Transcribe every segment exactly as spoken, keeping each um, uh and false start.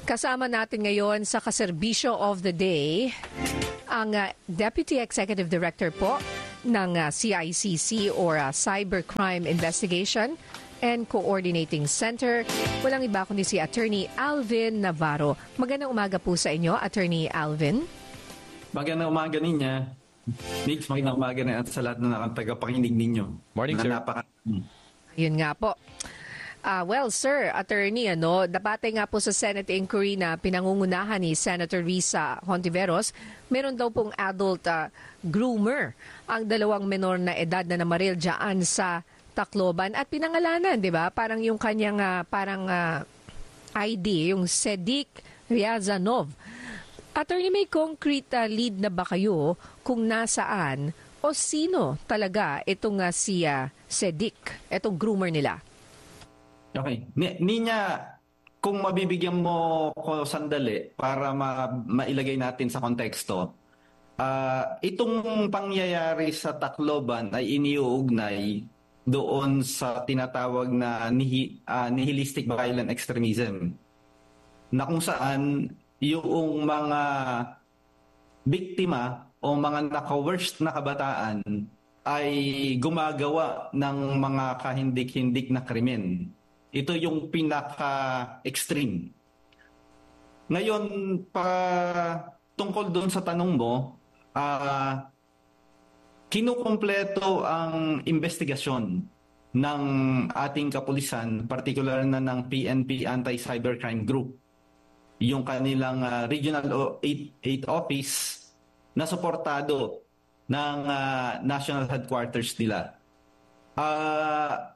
Kasama natin ngayon sa kaserbisyo of the day ang uh, Deputy Executive Director po ng uh, C I C C or uh, Cybercrime Investigation and Coordinating Center. Walang iba kundi si Attorney Alvin Navarro. Magandang umaga po sa inyo, Attorney Alvin. Magandang umaga ninya. Mix, magandang umaga na at sa lahat na tagapakinig ninyo. Morning, sir. Napaka- Yun nga po. Uh, well, sir, attorney, ano, debate nga po sa Senate inquiry na pinangungunahan ni Senator Risa Hontiveros, meron daw pong adult uh, groomer ang dalawang menor na edad na namaril dyan sa Tacloban at pinangalanan, di ba? Parang yung kanyang uh, parang uh, I D, yung Sedik Ryazanov. Attorney, may concrete uh, lead na ba kayo kung nasaan o sino talaga itong uh, si uh, Sedik, itong groomer nila? Okay. Ni- Ninya, kung mabibigyan mo ko sandali para ma- mailagay natin sa konteksto, uh, itong pangyayari sa Tacloban ay iniuugnay doon sa tinatawag na nihi- uh, nihilistic violent extremism, na kung saan yung mga biktima o mga naka-worst na kabataan ay gumagawa ng mga kahindik-hindik na krimen. Ito yung pinaka-extreme. Ngayon, pa tungkol doon sa tanong mo, uh, kinukumpleto ang investigasyon ng ating kapulisan, particular na ng P N P Anti-Cybercrime Group, yung kanilang uh, Regional eight Office na suportado ng uh, National Headquarters nila. Ah... Uh,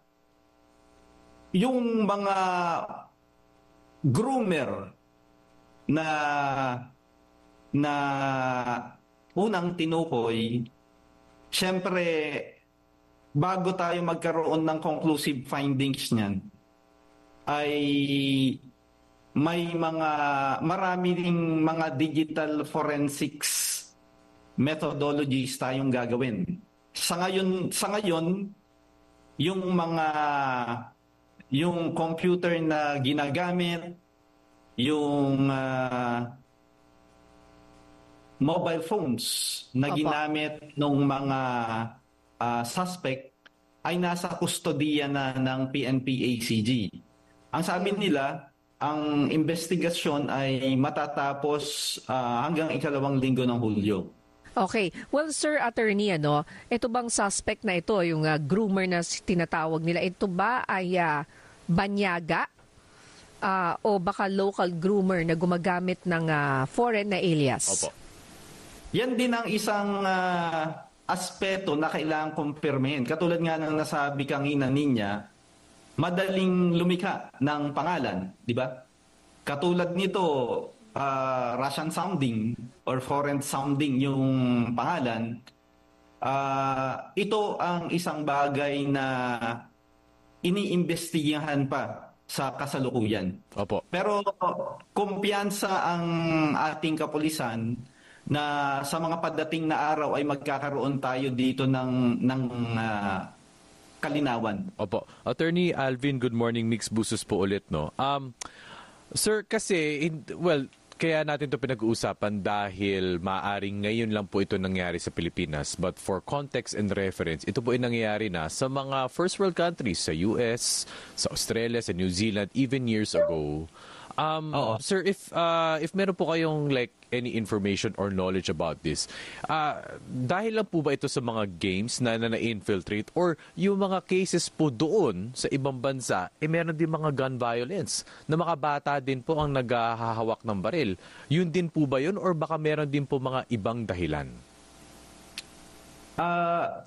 Yung mga groomer na na unang tinukoy, syempre bago tayo magkaroon ng conclusive findings niyan, ay may mga marami ding mga digital forensics methodologies tayong gagawin. Sa ngayon, sa ngayon yung mga yung computer na ginagamit, yung uh, mobile phones na Opo. ginamit ng mga uh, suspect ay nasa kustodiya na ng P N P A C G. Ang sabi nila, ang investigasyon ay matatapos uh, hanggang ikalawang linggo ng Hulyo. Okay. Well, sir, attorney, ano, ito bang suspect na ito, yung uh, groomer na tinatawag nila, ito ba ay uh, banyaga uh, o baka local groomer na gumagamit ng uh, foreign na alias? Opo. Yan din ang isang uh, aspeto na kailangang kumpirmahin. Katulad nga ng nasabi kanina ninya, madaling lumikha ng pangalan, di ba? Katulad nito, Uh, Russian sounding or foreign sounding yung pangalan, uh, ito ang isang bagay na iniimbestigahan pa sa kasalukuyan. Opo. Pero kumpiyansa ang ating kapulisan na sa mga padating na araw ay magkakaroon tayo dito ng, ng uh, kalinawan. Opo. Attorney Alvin, good morning. Mix Busos po ulit, no? Um, sir, kasi, in, well, kaya natin ito pinag-uusapan dahil maaring ngayon lang po ito nangyari sa Pilipinas. But for context and reference, ito po ay nangyayari na sa mga first world countries, sa U S, sa Australia, sa New Zealand, even years ago. Um, sir, if uh, if meron po kayong like any information or knowledge about this, uh, dahil lang po ba ito sa mga games na na-infiltrate or yung mga cases po doon sa ibang bansa, eh meron din mga gun violence na mga bata din po ang naghahawak ng baril. Yun din po ba yun or baka meron din po mga ibang dahilan? Ah... Uh...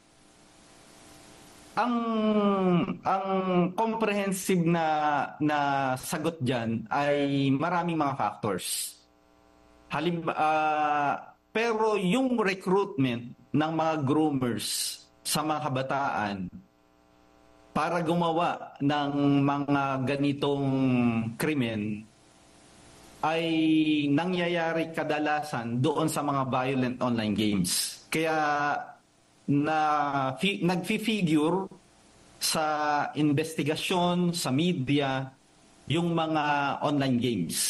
Ang ang comprehensive na na sagot diyan ay maraming mga factors. Halim uh, pero yung recruitment ng mga groomers sa mga kabataan para gumawa ng mga ganitong krimen ay nangyayari kadalasan doon sa mga violent online games. Kaya na fi, nagfi-figure sa investigasyon, sa media, yung mga online games.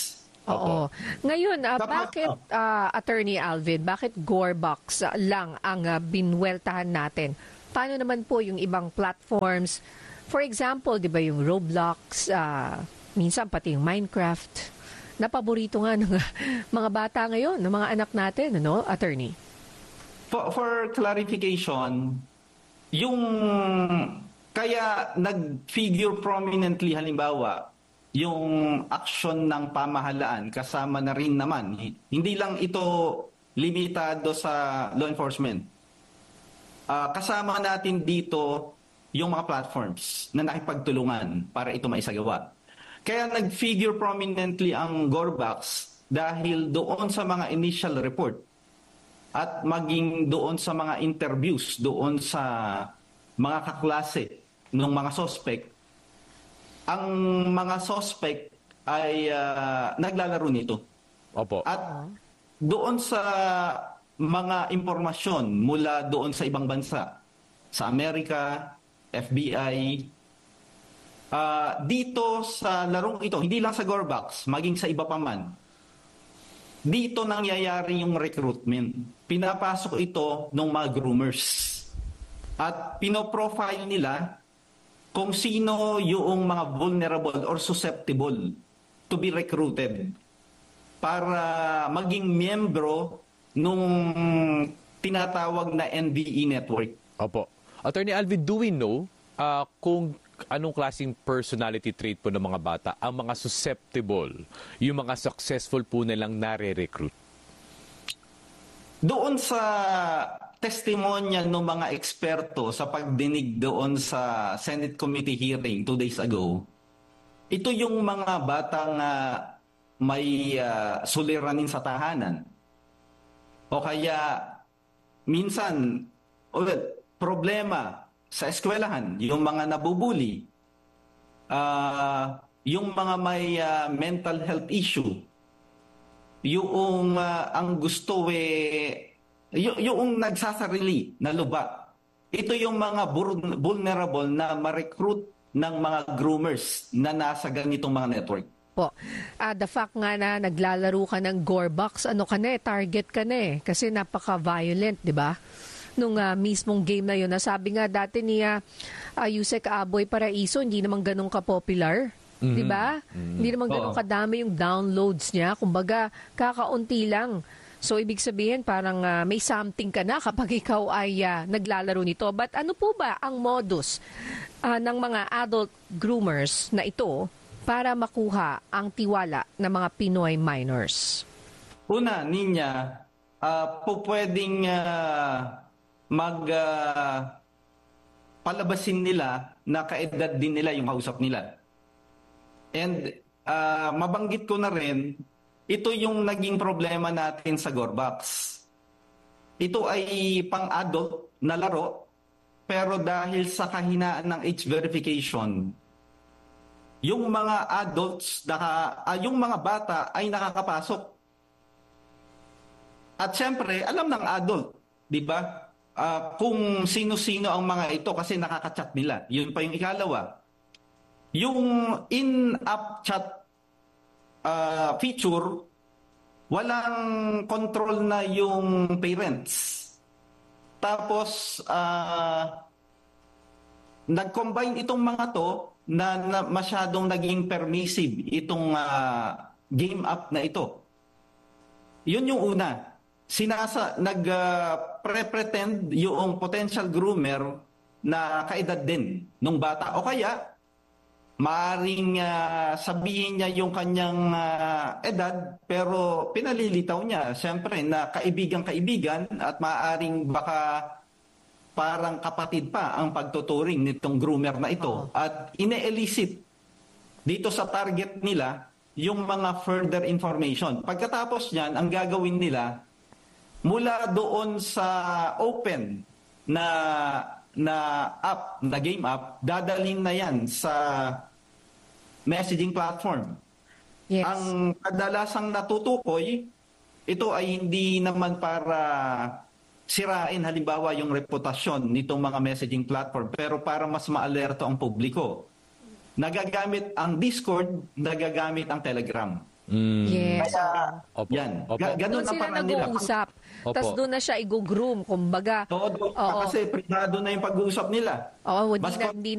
Oo. Ngayon, ah, Dapat- bakit, ah, Attorney Alvin, bakit Gorebox ah, lang ang ah, binweltahan natin? Paano naman po yung ibang platforms? For example, di ba yung Roblox, ah, minsan pati yung Minecraft, na paborito nga ng mga bata ngayon, ng mga anak natin, ano, Attorney? For, for clarification, yung kaya nag-figure prominently halimbawa yung aksyon ng pamahalaan kasama na rin naman. Hindi lang ito limitado sa law enforcement. Uh, kasama natin dito yung mga platforms na nakipagtulungan para ito maisagawa. Kaya nag-figure prominently ang Gorebox dahil doon sa mga initial report at maging doon sa mga interviews doon sa mga kaklase ng mga suspect, ang mga suspect ay uh, naglalaro nito. Opo. At doon sa mga impormasyon mula doon sa ibang bansa, sa Amerika, F B I, uh, dito sa larong ito, hindi lang sa Gorebox, maging sa iba pa man, dito nangyayari yung recruitment. Pinapasok ito ng mga groomers. At pinoprofile nila kung sino yung mga vulnerable or susceptible to be recruited para maging miyembro nung tinatawag na N V E network. Opo. Attorney Alvin, do we know uh, kung anong klaseng personality trait po ng mga bata ang mga susceptible, yung mga successful po nilang nare-recruit? Doon sa testimonya ng mga eksperto sa pagdinig doon sa Senate Committee hearing two days ago, ito yung mga batang uh, may uh, suliranin sa tahanan. O kaya minsan, ulit, problema sa eskwelahan, yung mga nabubuli, uh, yung mga may uh, mental health issue, yung uh, ang gusto eh, yung, yung nagsasarili na luba. Ito yung mga vulnerable na ma-recruit ng mga groomers na nasa ganitong mga network. Po. Uh, the fact nga na naglalaro ka ng Gorebox, ano ka na eh, target ka na eh. Kasi napaka-violent, di ba? Nung uh, mismong game na yun. Nasabi nga dati ni uh, uh, Yusek Aboy Paraiso, hindi naman ganun ka-popular. Mm-hmm. Di ba? Mm-hmm. Hindi naman ganun Oo. kadami yung downloads niya. Kumbaga, kakaunti lang. So, ibig sabihin, parang uh, may something ka na kapag ikaw ay uh, naglalaro nito. But ano po ba ang modus uh, ng mga adult groomers na ito para makuha ang tiwala ng mga Pinoy minors? Una, Ninya, uh, po pwedeng uh, mag uh, palabasin nila na kaedad din nila yung kausap nila. And uh, mabanggit ko na rin, ito yung naging problema natin sa Gorebox. Ito ay pang-adult na laro, pero dahil sa kahinaan ng age verification, yung mga adults, naka, uh, yung mga bata ay nakakapasok. At syempre, alam ng adult, di ba? Uh, kung sino-sino ang mga ito kasi nakaka-chat nila. Yun pa yung ikalawa. Yung in-app chat uh, feature, walang control na yung parents. Tapos, uh, nag-combine itong mga to na, na masyadong naging permissive itong uh, game app na ito. Yun yung una. Sinasa, nag-pre-pretend uh, yung potential groomer na kaedad din nung bata. O kaya, maaring uh, sabihin niya yung kanyang uh, edad pero pinalilitaw niya siyempre na kaibigan-kaibigan at maaring baka parang kapatid pa ang pagtuturing nitong groomer na ito. At ine-elicit dito sa target nila yung mga further information. Pagkatapos niyan, ang gagawin nila mula doon sa open na na app, na game app, dadalhin na yan sa messaging platform. Yes. Ang kadalasang natutukoy, ito ay hindi naman para sirain halimbawa yung reputasyon nitong mga messaging platform, pero para mas maalerto ang publiko. Nagagamit ang Discord, nagagamit ang Telegram. Mm. Yes. Kaya, Opo. yan. Opo. Ga- ganun Doon ang sila paraan nila. nag-uusap. Opo. Tapos doon na siya i-groom, kumbaga. Todo, Oo. kasi privado na yung pag-uusap nila. Oo, hindi Mas na, ko- hindi